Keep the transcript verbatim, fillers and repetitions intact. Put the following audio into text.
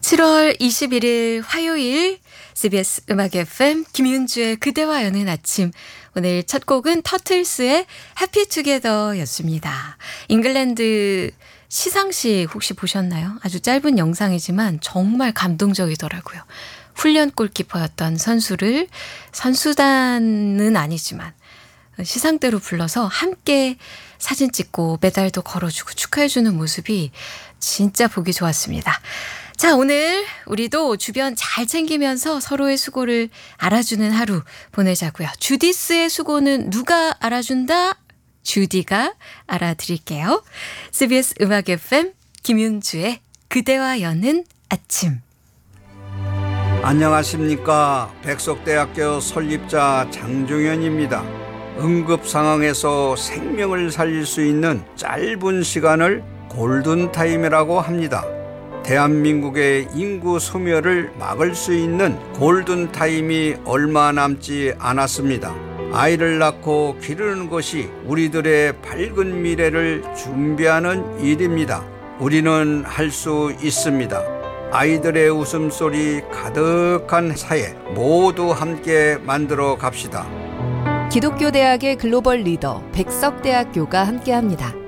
칠월 이십일일 화요일 씨비에스 음악 에프엠 김윤주의 그대와 여는 아침. 오늘 첫 곡은 터틀스의 해피 투게더였습니다. 잉글랜드 시상식 혹시 보셨나요? 아주 짧은 영상이지만 정말 감동적이더라고요. 훈련 골키퍼였던 선수를 선수단은 아니지만 시상대로 불러서 함께 사진 찍고 메달도 걸어주고 축하해주는 모습이 진짜 보기 좋았습니다. 자, 오늘 우리도 주변 잘 챙기면서 서로의 수고를 알아주는 하루 보내자고요. 주디스의 수고는 누가 알아준다? 주디가 알아드릴게요. 씨비에스 음악 에프엠 김윤주의 그대와 여는 아침. 안녕하십니까. 백석대학교 설립자 장종현입니다. 응급 상황에서 생명을 살릴 수 있는 짧은 시간을 골든타임이라고 합니다. 대한민국의 인구 소멸을 막을 수 있는 골든타임이 얼마 남지 않았습니다. 아이를 낳고 기르는 것이 우리들의 밝은 미래를 준비하는 일입니다. 우리는 할 수 있습니다. 아이들의 웃음소리 가득한 사회 모두 함께 만들어 갑시다. 기독교 대학의 글로벌 리더 백석대학교가 함께합니다.